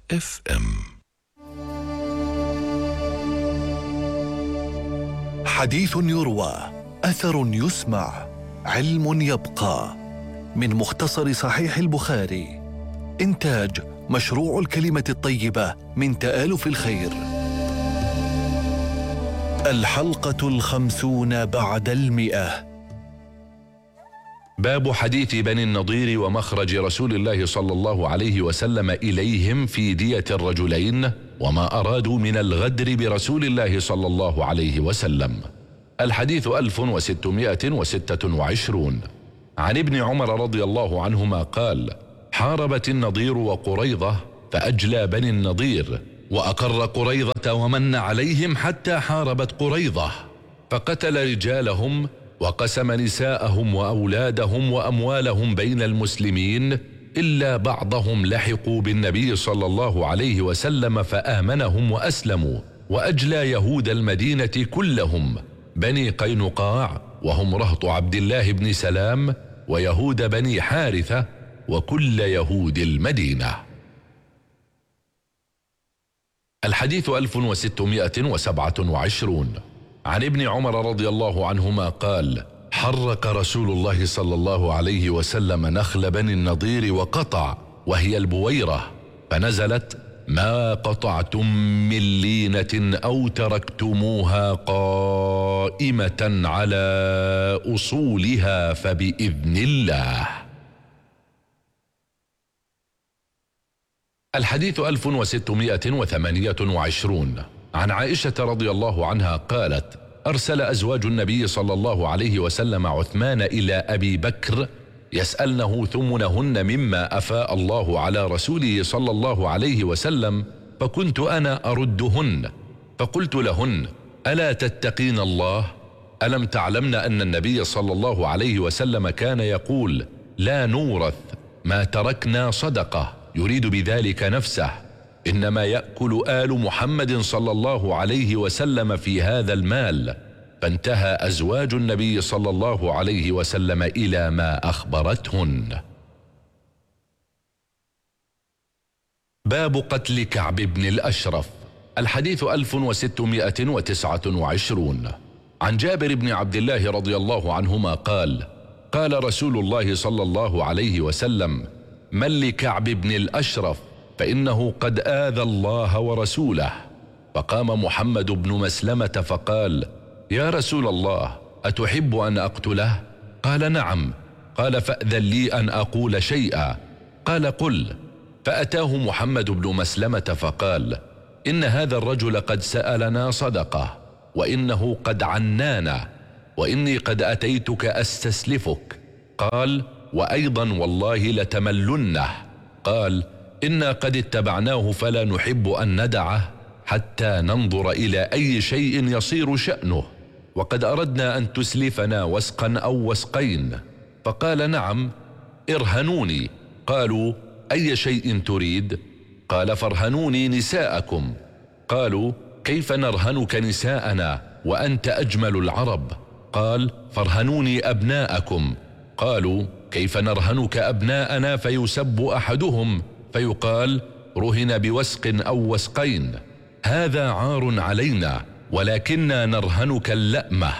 FM. حديث يروى، أثر يسمع، علم يبقى. من مختصر صحيح البخاري. إنتاج مشروع الكلمة الطيبة من تآلف الخير. الحلقة 50 بعد 100. باب حديث بني النضير ومخرج رسول الله صلى الله عليه وسلم إليهم في دية الرجلين وما أرادوا من الغدر برسول الله صلى الله عليه وسلم. الحديث 1626. عن ابن عمر رضي الله عنهما قال: حاربت النضير وقريظة فأجلى بني النضير، وأقر قريظة ومن عليهم حتى حاربت قريظة، فقتل رجالهم وقسم نساءهم وأولادهم وأموالهم بين المسلمين، إلا بعضهم لحقوا بالنبي صلى الله عليه وسلم فآمنهم وأسلموا، وأجلى يهود المدينة كلهم، بني قينقاع وهم رهط عبد الله بن سلام، ويهود بني حارثة، وكل يهود المدينة. الحديث 1627. عن ابن عمر رضي الله عنهما قال: حرك رسول الله صلى الله عليه وسلم نخل بني النضير وقطع، وهي البويرة، فنزلت: ما قطعتم من لينة أو تركتموها قائمة على أصولها فبإذن الله. الحديث 1628. عن عائشة رضي الله عنها قالت: أرسل أزواج النبي صلى الله عليه وسلم عثمان إلى أبي بكر يسألنه ثمنهن مما أفاء الله على رسوله صلى الله عليه وسلم، فكنت أنا أردهن، فقلت لهن: ألا تتقين الله؟ ألم تعلمن أن النبي صلى الله عليه وسلم كان يقول: لا نورث ما تركنا صدقة، يريد بذلك نفسه، إنما يأكل آل محمد صلى الله عليه وسلم في هذا المال. فانتهى أزواج النبي صلى الله عليه وسلم إلى ما أخبرتهن. باب قتل كعب بن الأشرف. الحديث 1629. عن جابر بن عبد الله رضي الله عنهما قال: قال رسول الله صلى الله عليه وسلم: من لكعب بن الأشرف فإنه قد آذى الله ورسوله. فقام محمد بن مسلمة فقال: يا رسول الله، أتحب أن أقتله؟ قال: نعم. قال: فأذن لي أن أقول شيئا. قال: قل. فأتاه محمد بن مسلمة فقال: إن هذا الرجل قد سألنا صدقة، وإنه قد عنانا، وإني قد أتيتك أستسلفك. قال: وأيضا والله لتملنه. قال: إنا قد اتبعناه فلا نحب أن ندعه حتى ننظر إلى أي شيء يصير شأنه، وقد أردنا أن تسلفنا وسقا أو وسقين. فقال: نعم، ارهنوني. قالوا: أي شيء تريد؟ قال: فارهنوني نساءكم. قالوا: كيف نرهنك نساءنا وأنت أجمل العرب؟ قال: فارهنوني أبناءكم. قالوا: كيف نرهنك أبناءنا فيسب أحدهم فيقال: رهن بوسق أو وسقين؟ هذا عار علينا، ولكننا نرهنك اللأمة.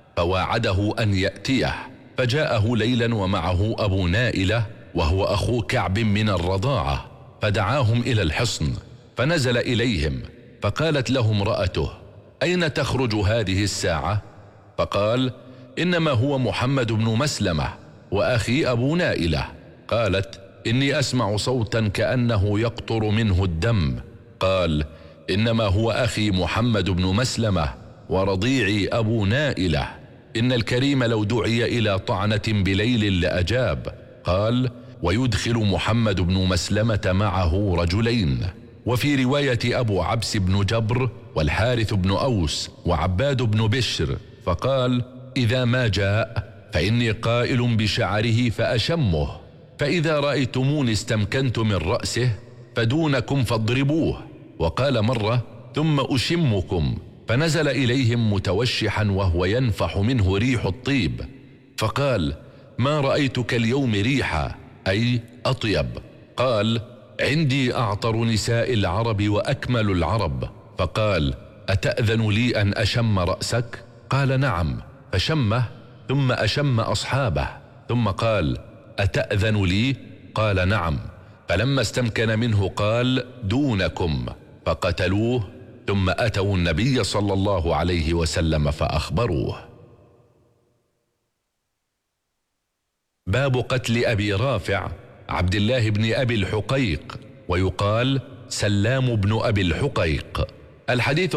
فواعده أن يأتيه، فجاءه ليلا ومعه أبو نائلة وهو أخو كعب من الرضاعة، فدعاهم إلى الحصن، فنزل إليهم، فقالت له امرأته: أين تخرج هذه الساعة؟ فقال: إنما هو محمد بن مسلمة وأخي أبو نائلة. قالت: إني أسمع صوتا كأنه يقطر منه الدم. قال: إنما هو أخي محمد بن مسلمة ورضيعي أبو نائلة، إن الكريم لو دعي إلى طعنة بليل لأجاب. قال: ويدخل محمد بن مسلمة معه رجلين. وفي رواية أبو عبس بن جبر والحارث بن أوس وعباد بن بشر. فقال: إذا ما جاء فإني قائل بشعره فأشمه، فإذا رأيتموني استمكنت من رأسه فدونكم فاضربوه. وقال مرة: ثم أشمكم، فنزل إليهم متوشحا وهو ينفح منه ريح الطيب، فقال: ما رأيتك اليوم ريحا، أي أطيب. قال: عندي أعطر نساء العرب وأكمل العرب. فقال: أتأذن لي أن أشم رأسك؟ قال: نعم. فشمه ثم أشم أصحابه، ثم قال: أتأذن لي؟ قال: نعم. فلما استمكن منه قال: دونكم، فقتلوه، ثم أتوا النبي صلى الله عليه وسلم فأخبروه. باب قتل أبي رافع عبد الله بن أبي الحقيق، ويقال سلام بن أبي الحقيق. الحديث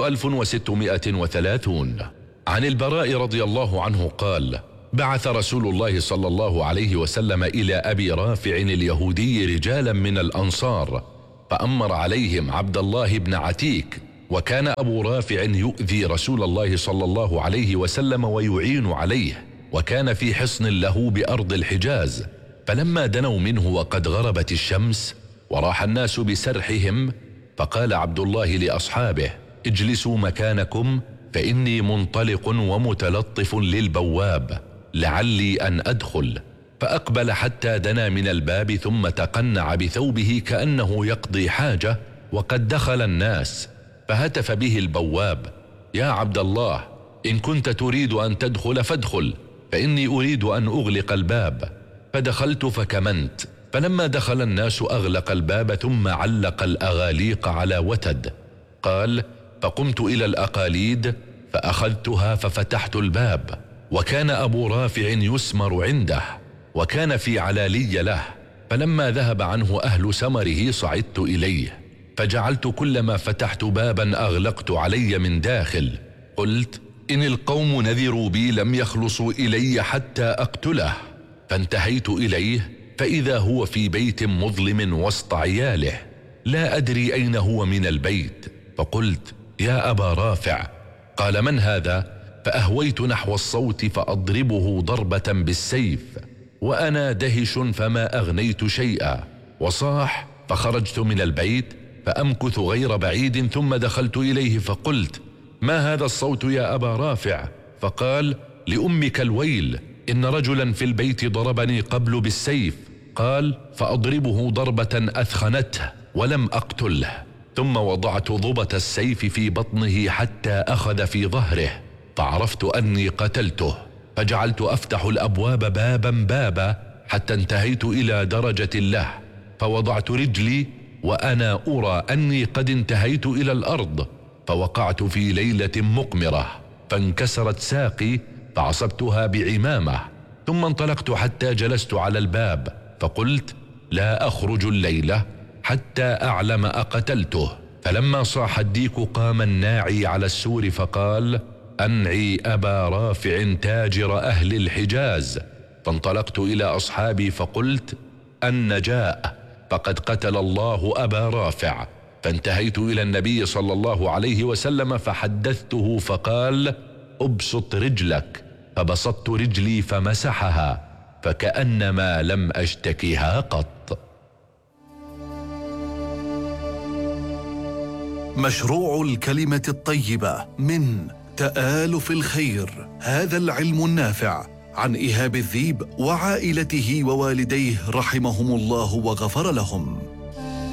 1630. عن البراء رضي الله عنه قال: بعث رسول الله صلى الله عليه وسلم إلى أبي رافع اليهودي رجالا من الأنصار، فأمر عليهم عبد الله بن عتيك، وكان أبو رافع يؤذي رسول الله صلى الله عليه وسلم ويعين عليه، وكان في حصن له بأرض الحجاز. فلما دنوا منه وقد غربت الشمس وراح الناس بسرحهم، فقال عبد الله لأصحابه: اجلسوا مكانكم، فإني منطلق ومتلطف للبواب، لعلي أن أدخل. فأقبل حتى دنا من الباب، ثم تقنع بثوبه كأنه يقضي حاجة، وقد دخل الناس، فهتف به البواب: يا عبد الله، إن كنت تريد أن تدخل فادخل، فإني أريد أن أغلق الباب. فدخلت فكمنت، فلما دخل الناس أغلق الباب، ثم علق الأغاليق على وتد. قال: فقمت إلى الأقاليد فأخذتها ففتحت الباب، وكان أبو رافع يسمر عنده، وكان في علالي له. فلما ذهب عنه أهل سمره صعدت إليه، فجعلت كلما فتحت بابا أغلقت علي من داخل. قلت: إن القوم نذروا بي لم يخلصوا إلي حتى أقتله. فانتهيت إليه، فإذا هو في بيت مظلم وسط عياله، لا أدري أين هو من البيت. فقلت: يا أبا رافع. قال: من هذا؟ فأهويت نحو الصوت فأضربه ضربة بالسيف، وأنا دهش فما أغنيت شيئا. وصاح، فخرجت من البيت فأمكث غير بعيد، ثم دخلت إليه فقلت: ما هذا الصوت يا أبا رافع؟ فقال: لأمك الويل، إن رجلا في البيت ضربني قبل بالسيف. قال: فأضربه ضربة أثخنته ولم أقتله، ثم وضعت ضبة السيف في بطنه حتى أخذ في ظهره، فعرفت أني قتلته، فجعلت أفتح الأبواب بابا بابا حتى انتهيت إلى درجة له، فوضعت رجلي وأنا أرى أني قد انتهيت إلى الأرض، فوقعت في ليلة مقمرة، فانكسرت ساقي فعصبتها بعمامة، ثم انطلقت حتى جلست على الباب، فقلت: لا أخرج الليلة حتى أعلم أقتلته. فلما صاح الديك قام الناعي على السور فقال: أنعي أبا رافع تاجر أهل الحجاز. فانطلقت إلى أصحابي فقلت: النجاء، فقد قتل الله أبا رافع. فانتهيت إلى النبي صلى الله عليه وسلم فحدثته، فقال: أبسط رجلك. فبسطت رجلي فمسحها، فكأنما لم أشتكها قط. مشروع الكلمة الطيبة من تآلف الخير، هذا العلم النافع، عن إيهاب الذيب وعائلته ووالديه رحمهم الله وغفر لهم.